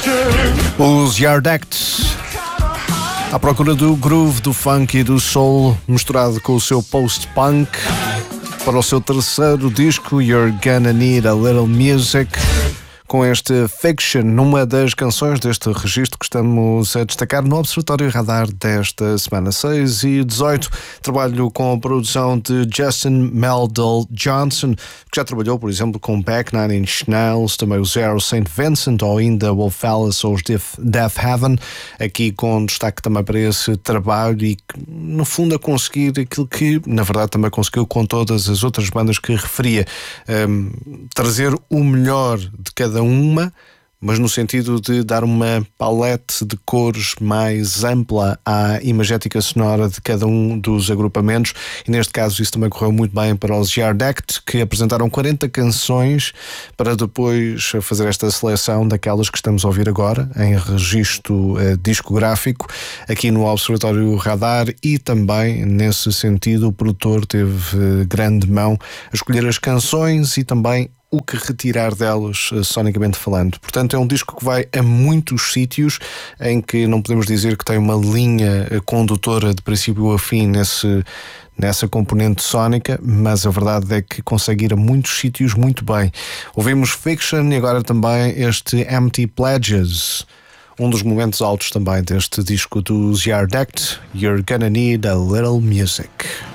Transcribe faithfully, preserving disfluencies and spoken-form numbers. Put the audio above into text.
Os Yard Act, à procura do groove, do funk e do soul, misturado com o seu post-punk, para o seu terceiro disco, You're Gonna Need a Little Music, com este Fiction, numa das canções deste registro que estamos a destacar no Observatório Radar desta semana. seis e dezoito, trabalho com a produção de Justin Meldal Johnson, que já trabalhou, por exemplo, com Beck, Nine Inch Nails, também o Zero Saint Vincent, ou ainda Wolf Alice ou os Death Heaven, aqui com destaque também para esse trabalho e que, no fundo, a conseguir aquilo que, na verdade, também conseguiu com todas as outras bandas que referia, um, trazer o melhor de cada uma, mas no sentido de dar uma palete de cores mais ampla à imagética sonora de cada um dos agrupamentos, e neste caso isso também correu muito bem para os Yard Act, que apresentaram quarenta canções para depois fazer esta seleção daquelas que estamos a ouvir agora em registro eh, discográfico aqui no Observatório Radar, e também nesse sentido o produtor teve eh, grande mão a escolher as canções e também o que retirar delas, sonicamente falando. Portanto, é um disco que vai a muitos sítios, em que não podemos dizer que tem uma linha condutora de princípio a fim nesse, nessa componente sónica, mas a verdade é que consegue ir a muitos sítios muito bem. Ouvimos Fiction e agora também este Empty Pledges, um dos momentos altos também deste disco dos Yard Act, You're Gonna Need a Little Music.